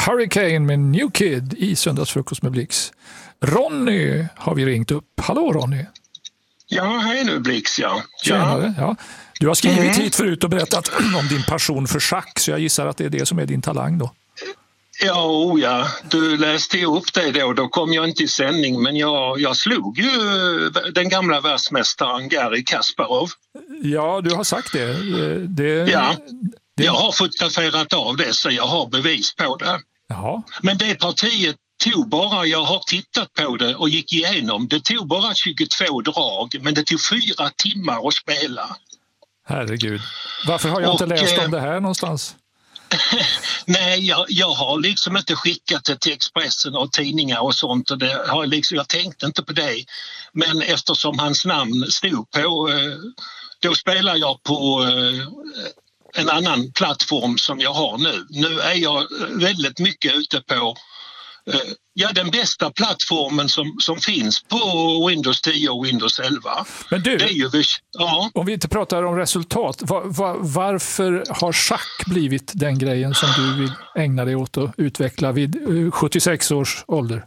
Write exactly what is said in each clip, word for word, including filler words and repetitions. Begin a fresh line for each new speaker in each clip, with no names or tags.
Hurricane med New Kid i Söndagsfrukost med Blix. Ronny har vi ringt upp. Hallå Ronny.
Ja, hej nu Blix, ja.
Tjenare, ja. Du har skrivit
Mm.
hit förut och berättat om din passion för schack, så jag gissar att det är det som är din talang då.
Ja, oh ja, du läste upp det då. Då kom jag inte i sändning, men jag, jag slog ju den gamla världsmästaren Garry Kasparov.
Ja, du har sagt det. det,
Ja,
det...
jag har fotograferat av det så jag har bevis på det.
Jaha.
Men det partiet tog bara, jag har tittat på det och gick igenom, det tog bara tjugotvå drag, men det tog fyra timmar att spela.
Herregud. Varför har jag inte
och,
läst
eh,
om det här någonstans?
Nej, jag, jag har liksom inte skickat det till Expressen och tidningar och sånt. Och det har liksom, jag tänkte inte på det. Men eftersom hans namn stod på, då spelar jag på en annan plattform som jag har nu. Nu är jag väldigt mycket ute på ja, den bästa plattformen som, som finns på Windows tio och Windows elva.
Men du,
det är ju, ja.
om vi inte pratar om resultat, var, var, varför har schack blivit den grejen som du vill ägna dig åt att utveckla vid sjuttiosex års ålder?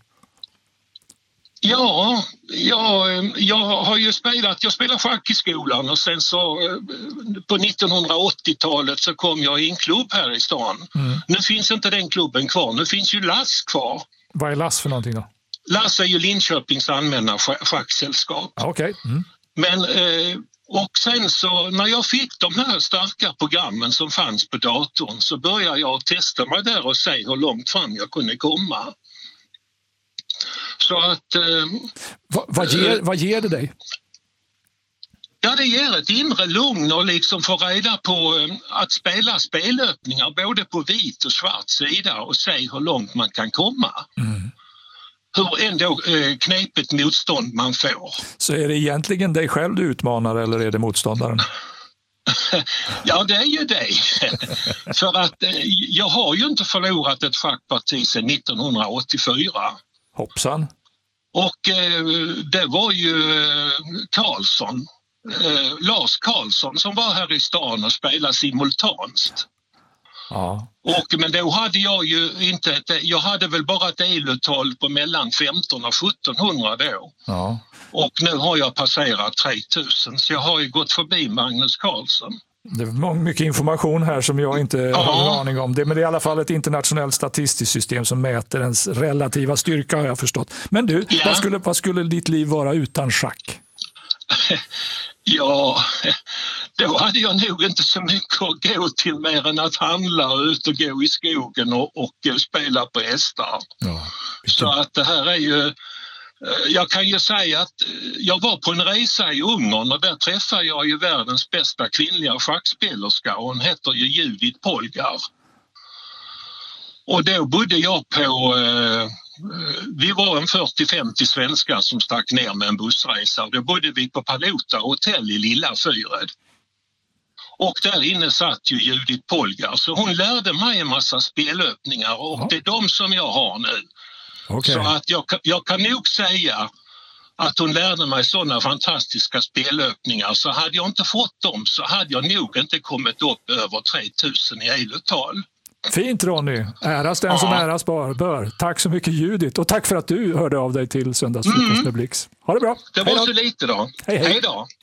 Ja, jag, jag har ju spelat, jag spelar schack i skolan och sen så på nittonhundraåttiotalet så kom jag i en klubb här i stan. Mm. Nu finns inte den klubben kvar, nu finns ju Lass kvar.
Vad är Lass för någonting då?
Lass är ju Linköpings allmänna schacksällskap.
Ah, okej. Okay. Mm.
Men, och sen så när jag fick de här starka programmen som fanns på datorn så började jag testa mig där och se hur långt fram jag kunde komma. Så att... Eh,
Va, vad, ger, vad ger det dig?
Ja, det ger ett inre lugn och liksom få reda på eh, att spela spelöppningar både på vit och svart sida och se hur långt man kan komma. Mm. Hur ändå eh, knepigt motstånd man får.
Så är det egentligen dig själv du utmanar eller är det motståndaren?
Ja, det är ju det. För att eh, jag har ju inte förlorat ett schackparti sedan nittonhundraåttiofyra.
Hoppsan.
Och eh, det var ju eh, Karlsson, eh, Lars Karlsson som var här i stan och spelade simultanskt.
Ja.
Och, men då hade jag ju inte, ett, jag hade väl bara ett elutal på mellan femton och sjuttonhundra då.
Ja.
Och nu har jag passerat tre tusen så jag har ju gått förbi Magnus Carlsen.
Det är mycket information här som jag inte
ja.
har en aning om. Det, men det är i alla fall ett internationellt statistiskt system som mäter ens relativa styrka har jag förstått. Men du, ja. vad, skulle, vad skulle ditt liv vara utan schack?
Ja, då hade jag nog inte så mycket att gå till mer än att handla och ut och gå i skogen och, och spela på hästar. Ja, så att det här är ju... Jag kan ju säga att jag var på en resa i Ungern och där träffade jag ju världens bästa kvinnliga schackspelerska och hon heter ju Judith Polgar. Och då bodde jag på, eh, vi var en fyrtio femtio svenskar som stack ner med en bussresa och då bodde vi på Palota hotell i Lilla Fyred. Och där inne satt ju Judith Polgar så hon lärde mig en massa spelöppningar och ja. det är de som jag har nu. Okay. Så att jag, jag kan nog säga att hon lärde mig sådana fantastiska spelöppningar så hade jag inte fått dem så hade jag nog inte kommit upp över tre tusen i elutal.
Fint Ronny, äras den ja. som äras bör. Tack så mycket Judith och tack för att du hörde av dig till Söndagsfrukost mm. med Blix. Ha det bra.
Det var så lite då.
Hej hej.
Hej då.